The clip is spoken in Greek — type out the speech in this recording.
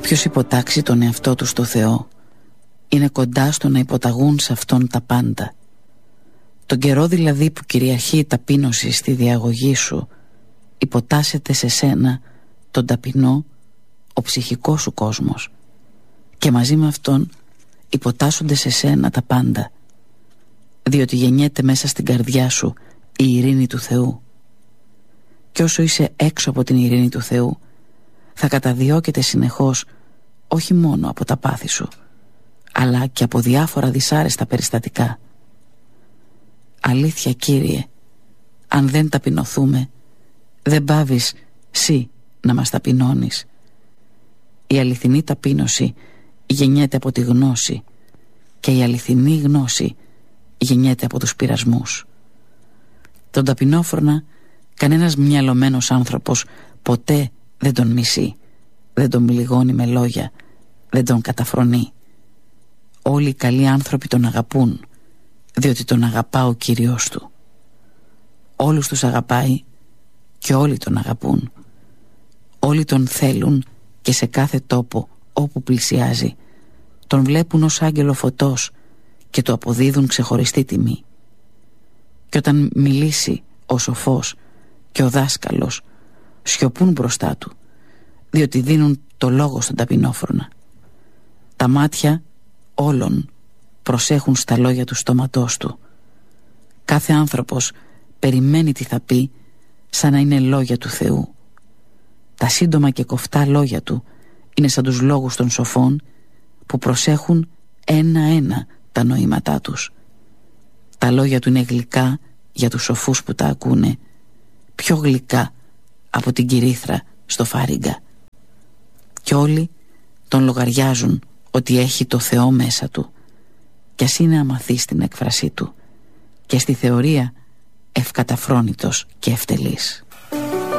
Όποιος υποτάξει τον εαυτό του στο Θεό είναι κοντά στο να υποταγούν σε Αυτόν τα πάντα. Τον καιρό δηλαδή που κυριαρχεί η ταπείνωση στη διαγωγή σου, υποτάσσεται σε σένα τον ταπεινό, ο ψυχικός σου κόσμος, και μαζί με αυτόν υποτάσσονται σε σένα τα πάντα, διότι γεννιέται μέσα στην καρδιά σου η ειρήνη του Θεού. Και όσο είσαι έξω από την ειρήνη του Θεού, θα καταδιώκεται συνεχώς όχι μόνο από τα πάθη σου, αλλά και από διάφορα δυσάρεστα περιστατικά. Αλήθεια, Κύριε, αν δεν ταπεινωθούμε, δεν πάβεις Συ να μας ταπεινώνεις. Η αληθινή ταπείνωση γεννιέται από τη γνώση και η αληθινή γνώση γεννιέται από τους πειρασμούς. Τον ταπεινόφρονα κανένας μυαλωμένος άνθρωπος ποτέ δεν τον μισεί, δεν τον πληγώνει με λόγια, δεν τον καταφρονεί. Όλοι οι καλοί άνθρωποι τον αγαπούν, διότι τον αγαπά ο Κύριος του. Όλους τους αγαπάει και όλοι τον αγαπούν. Όλοι τον θέλουν και σε κάθε τόπο όπου πλησιάζει τον βλέπουν ως άγγελο φωτός και του αποδίδουν ξεχωριστή τιμή. Και όταν μιλήσει ο σοφός και ο δάσκαλος, σιωπούν μπροστά του, διότι δίνουν το λόγο στον ταπεινόφρονα. Τα μάτια όλων προσέχουν στα λόγια του στόματός του. Κάθε άνθρωπος περιμένει τι θα πει, σαν να είναι λόγια του Θεού. Τα σύντομα και κοφτά λόγια του είναι σαν τους λόγους των σοφών, που προσέχουν ένα-ένα τα νοήματά τους. Τα λόγια του είναι γλυκά για τους σοφούς που τα ακούνε, πιο γλυκά από την κυρίθρα στο φάριγγα. Κι όλοι τον λογαριάζουν ότι έχει το Θεό μέσα του, κι ας είναι αμαθής στην έκφρασή του και στη θεωρία ευκαταφρόνητος και ευτελής.